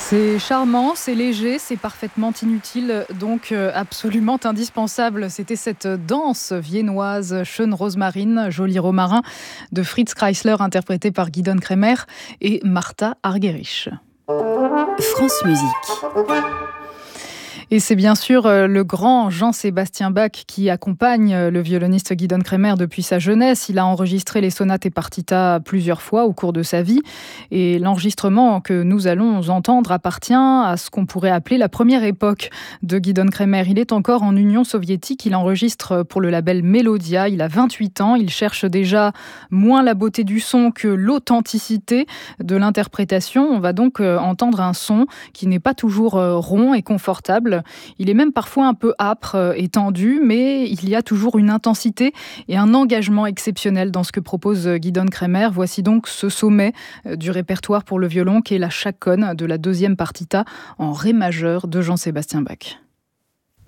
C'est charmant, c'est léger, c'est parfaitement inutile, donc absolument indispensable. C'était cette danse viennoise Schön Rosmarin, Joli Romarin de Fritz Kreisler, interprétée par Gidon Kremer et Martha Argerich. France Musique. Et c'est bien sûr le grand Jean-Sébastien Bach qui accompagne le violoniste Gidon Kremer depuis sa jeunesse. Il a enregistré les sonates et partitas plusieurs fois au cours de sa vie. Et l'enregistrement que nous allons entendre appartient à ce qu'on pourrait appeler la première époque de Gidon Kremer. Il est encore en Union soviétique. Il enregistre pour le label Melodia. Il a 28 ans. Il cherche déjà moins la beauté du son que l'authenticité de l'interprétation. On va donc entendre un son qui n'est pas toujours rond et confortable. Il est même parfois un peu âpre et tendu, mais il y a toujours une intensité et un engagement exceptionnel dans ce que propose Gidon Kremer. Voici donc ce sommet du répertoire pour le violon qui est la chaconne de la deuxième partita en ré majeur de Jean-Sébastien Bach.